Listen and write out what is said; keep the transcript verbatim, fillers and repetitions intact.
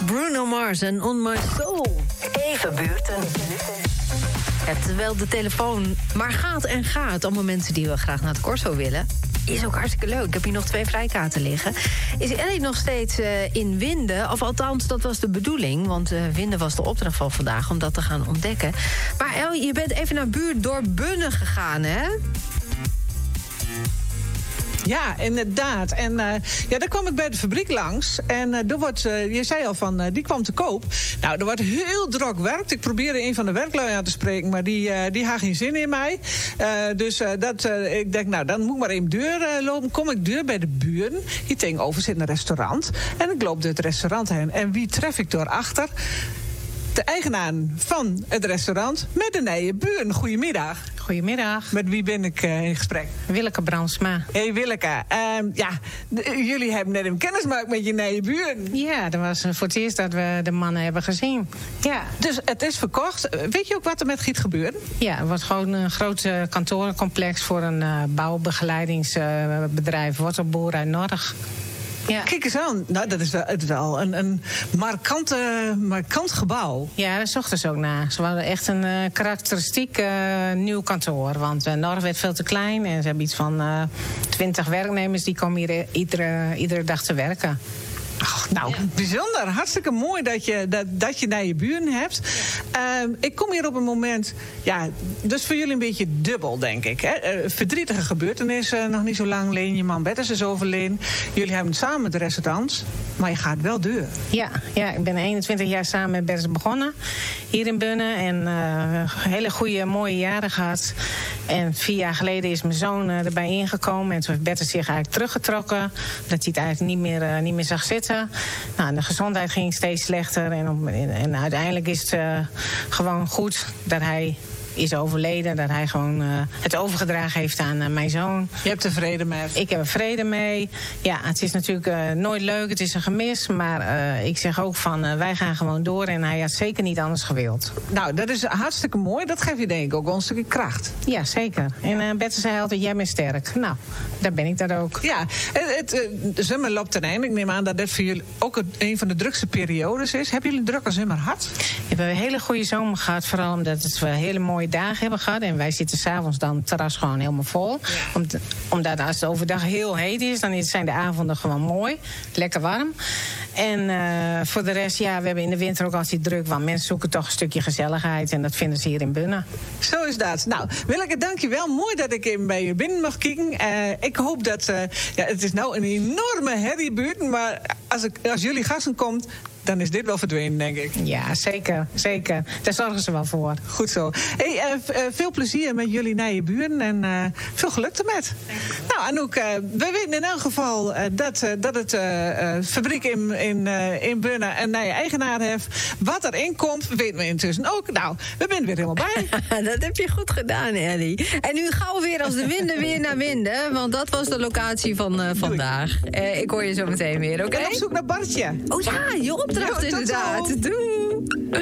Bruno Mars en On My Soul. Even buurten. Ja, terwijl de telefoon maar gaat en gaat... allemaal mensen die wel graag naar het Corso willen... is ook hartstikke leuk. Ik heb hier nog twee vrijkaarten liggen. Is Ellie nog steeds uh, in Winden? Of althans, dat was de bedoeling. Want uh, Winden was de opdracht van vandaag om dat te gaan ontdekken. Maar Ellie, je bent even naar buurtdorp Bunnen gegaan, hè? Ja, inderdaad. En uh, ja, daar kwam ik bij de fabriek langs. En uh, er wordt, uh, je zei al van, uh, die kwam te koop. Nou, er wordt heel druk werkt. Ik probeerde een van de werklui aan te spreken, maar die, uh, die had geen zin in mij. Uh, dus uh, dat, uh, ik denk, nou, dan moet ik maar even deur uh, lopen. Kom ik deur bij de buren. Hier tegenover zit een restaurant. En ik loop door het restaurant heen. En wie tref ik daarachter? De eigenaar van het restaurant met de nieuwe buren. Goedemiddag. Goedemiddag. Met wie ben ik uh, in gesprek? Willeke Brandsma. Hey Willeke, uh, ja, d- jullie hebben net een kennismaak met je nieuwe buren. Ja, dat was voor het eerst dat we de mannen hebben gezien. Ja. Dus het is verkocht. Weet je ook wat er met giet gebeurt? Ja, het wordt gewoon een groot uh, kantorencomplex voor een uh, bouwbegeleidingsbedrijf. Uh, Wortelboer uit Norg. Ja. Kijk eens aan. Nou, dat is wel, het is wel een, een markante, markant gebouw. Ja, daar zochten ze ook naar. Ze hadden echt een uh, karakteristiek uh, nieuw kantoor. Want uh, Norg werd veel te klein. En ze hebben iets van uh, twintig werknemers die komen hier iedere, iedere dag te werken. Ach, nou, ja. Bijzonder. Hartstikke mooi dat je, dat, dat je naar je buren hebt. Ja. Uh, ik kom hier op een moment... Ja, dus voor jullie een beetje dubbel, denk ik. Hè? Uh, verdrietige gebeurtenis, uh, nog niet zo lang geleden. Je man Betters is overleden. Jullie hebben samen het restaurant, maar je gaat wel deur. Ja, ja, ik ben eenentwintig jaar samen met Betters begonnen. Hier in Bunnen. En uh, hele goede, mooie jaren gehad. En vier jaar geleden is mijn zoon uh, erbij ingekomen. En toen heeft Betters zich eigenlijk teruggetrokken. Dat hij het eigenlijk niet meer, uh, niet meer zag zitten. Nou, de gezondheid ging steeds slechter. En, op, en uiteindelijk is het uh, gewoon goed dat hij is overleden. Dat hij gewoon uh, het overgedragen heeft aan uh, mijn zoon. Je hebt er vrede mee? Ik heb er vrede mee. Ja, het is natuurlijk uh, nooit leuk. Het is een gemis. Maar uh, ik zeg ook van, uh, wij gaan gewoon door. En hij had zeker niet anders gewild. Nou, dat is hartstikke mooi. Dat geeft je denk ik ook wel een stukje kracht. Ja, zeker. En uh, Bette zei altijd, jij bent sterk. Nou, daar ben ik dat ook. Ja, het, het, de zomer loopt ten einde. Ik neem aan dat dit voor jullie ook een van de drukste periodes is. Hebben jullie een drukke zomer gehad? We hebben een hele goede zomer gehad. Vooral omdat we hele mooie dagen hebben gehad. En wij zitten s'avonds dan het terras gewoon helemaal vol. Ja. Om te, omdat als het overdag heel heet is, dan zijn de avonden gewoon mooi. Lekker warm. En uh, voor de rest, ja, we hebben in de winter ook altijd druk. Want mensen zoeken toch een stukje gezelligheid. En dat vinden ze hier in Bunnen. Zo is dat. Nou, Willeke, dank je wel. Mooi dat ik even bij je binnen mag kijken. Uh, ik hoop dat... Uh, ja, het is nou een enorme herriebuurt. Maar als, ik, als jullie gasten komt, dan is dit wel verdwenen, denk ik. Ja, zeker. Zeker. Daar zorgen ze wel voor. Goed zo. Hey, uh, uh, veel plezier met jullie naar je buren. En uh, veel geluk ermee. Nou, Anouk, uh, we weten in elk geval uh, dat, uh, dat het uh, uh, fabriek in, in, uh, in Bunnen een nieuwe eigenaar heeft. Wat erin komt, weten we intussen ook. Nou, we zijn weer helemaal bij. Dat heb je goed gedaan, Ellie. En nu gauw weer als de winden weer naar Winden. Want dat was de locatie van uh, vandaag. Uh, ik hoor je zo meteen weer, oké? Okay? En op zoek naar Bartje. Oh ja, je opdracht Jo, inderdaad. Doei.